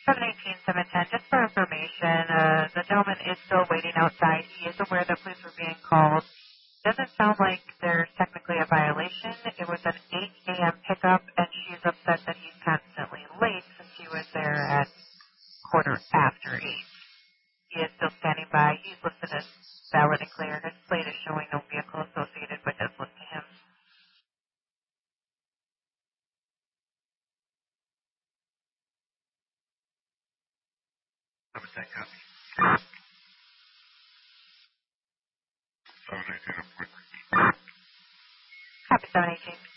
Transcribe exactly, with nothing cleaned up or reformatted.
seven eighteen, seven ten, just for information, uh, the gentleman is still waiting outside. He is aware that police were being called. Doesn't sound like there's technically a violation. It was an eight a.m. pickup, and she's upset that he's constantly late since he was there at quarter after eight. He is still standing by. He's listed as valid and clear. His plate is showing no vehicle associated with this list to him. How was that copy? seven eighteen. Copy seven eighteen.